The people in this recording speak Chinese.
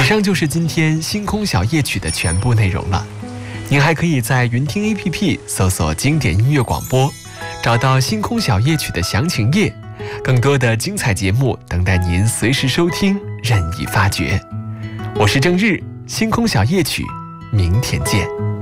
上就是今天星空小夜曲的全部内容了。您还可以在云听 APP 搜索经典音乐广播，找到星空小夜曲的详情页，更多的精彩节目等待您随时收听，任意发掘。我是郑日，星空小夜曲，明天见。